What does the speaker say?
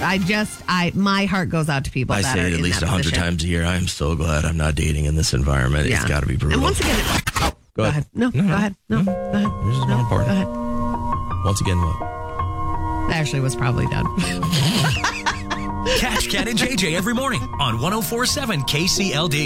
my heart goes out to people. I that say are it at in least that 100 position. times a year. I'm so glad I'm not dating in this environment. Yeah. It's got to be brutal. And once again, Go ahead. No, go ahead. No, go ahead. Yours is more important. Go ahead. Once again, what? Ashley was probably done. Catch Cat and JJ every morning on 104.7 KCLD.